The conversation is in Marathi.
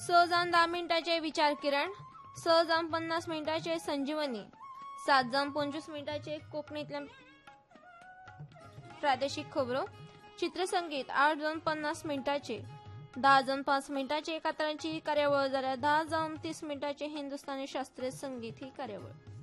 स जाऊन 10 मिनिटाचे विचार किरण, स जाऊन 50 मिनिटाचे संजीवनी, 7 जाऊन 25 मिनिटाचे कोकणीतल्या प्रादेशिक खबरो, चित्रसंगीत 8 जाऊन 50 मिनिटाचे, 10 जाऊन 5 मिनिटाचे कातरांची कार्यावळ जाल्यार 10 जाऊन 30 मिनिटाचे हिंदुस्थानी शास्त्रीय संगीत ही कार्यावळ।